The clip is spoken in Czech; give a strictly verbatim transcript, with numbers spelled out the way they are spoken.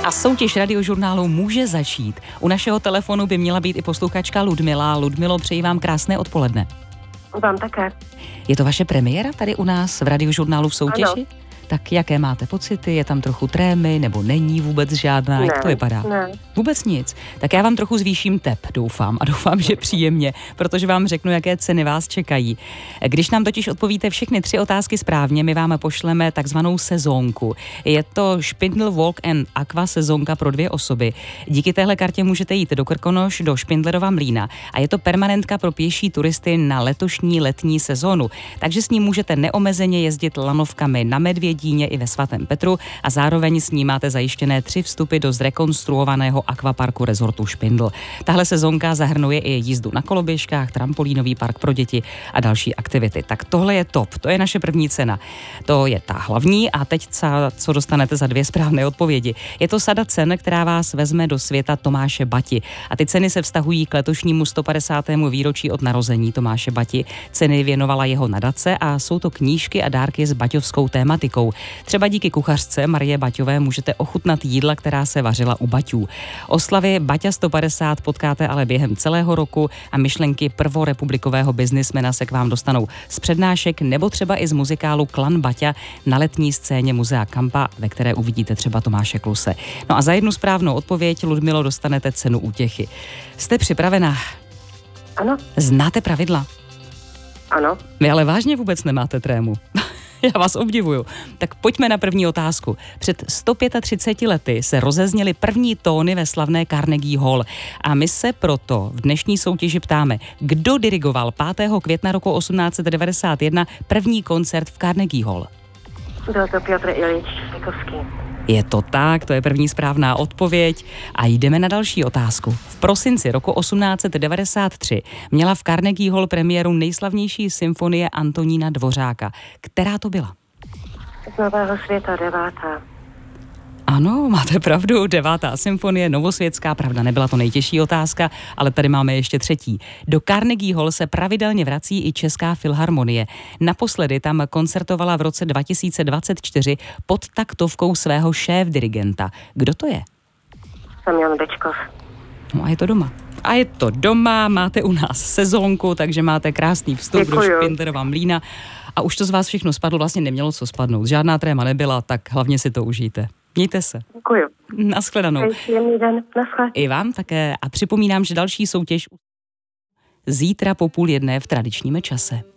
A soutěž Radiožurnálu může začít. U našeho telefonu by měla být i posluchačka Ludmila. Ludmilo, přeji vám krásné odpoledne. Vám také. Je to vaše premiéra tady u nás v Radiožurnálu v soutěži? Ano. Tak jaké máte pocity? Je tam trochu trémy nebo není vůbec žádná? Ne, Jak to vypadá? Ne. Vůbec nic. Tak já vám trochu zvýším tep, doufám. A doufám, že příjemně, protože vám řeknu, jaké ceny vás čekají. Když nám totiž odpovíte všechny tři otázky správně, my vám pošleme takzvanou sezónku. Je to Špindl Walk and Aqua sezónka pro dvě osoby. Díky téhle kartě můžete jít do Krkonoš, do Špindlerova mlýna a je to permanentka pro pěší turisty na letošní letní sezónu. Takže s ní můžete neomezeně jezdit lanovkami na Medvědí i ve Svatém Petru a zároveň s ní máte zajištěné tři vstupy do zrekonstruovaného akvaparku rezortu Špindl. Tahle sezónka zahrnuje i jízdu na koloběžkách, trampolínový park pro děti a další aktivity. Tak tohle je top, to je naše první cena. To je ta hlavní a teď co dostanete za dvě správné odpovědi. Je to sada cen, která vás vezme do světa Tomáše Bati. A ty ceny se vztahují k letošnímu sto padesátému výročí od narození Tomáše Bati. Ceny věnovala jeho nadace a jsou to knížky a dárky s baťovskou tématikou. Třeba díky kuchařce Marie Baťové můžete ochutnat jídla, která se vařila u Baťů. Oslavy Baťa sto padesát potkáte ale během celého roku a myšlenky prvorepublikového biznismena se k vám dostanou z přednášek nebo třeba i z muzikálu Klan Baťa na letní scéně Muzea Kampa, ve které uvidíte třeba Tomáše Kluse. No a za jednu správnou odpověď, Ludmilo, dostanete cenu útěchy. Jste připravená? Ano. Znáte pravidla? Ano. Vy ale vážně vůbec nemáte trému. Já vás obdivuju. Tak pojďme na první otázku. Před sto třiceti pěti lety se rozezněly první tóny ve slavné Carnegie Hall. A my se proto v dnešní soutěži ptáme, kdo dirigoval pátého května roku osmnáct set devadesát jedna první koncert v Carnegie Hall? Byl to Piotr Iljič Čajkovský. Je to tak, to je první správná odpověď. A jdeme na další otázku. V prosinci roku osmnáct set devadesát tři měla v Carnegie Hall premiéru nejslavnější symfonie Antonína Dvořáka. Která to byla? Z Nového světa devátá. Ano, máte pravdu, devátá symfonie, novosvětská, pravda, nebyla to nejtěžší otázka, ale tady máme ještě třetí. Do Carnegie Hall se pravidelně vrací i Česká filharmonie. Naposledy tam koncertovala v roce dva tisíce dvacet čtyři pod taktovkou svého šéfdirigenta. Kdo to je? Semjon Bečkov. No a je to doma. A je to doma, máte u nás sezónku, takže máte krásný vstup Děkuju. do Špindlerova mlýna. A už to z vás všechno spadlo, vlastně nemělo co spadnout. Žádná tréma nebyla, tak hlavně si to užijte. Mějte se. Děkuju. Naschledanou. Příjemný den. Naschle. I vám také a připomínám, že další soutěž zítra po půl jedné v tradičním čase.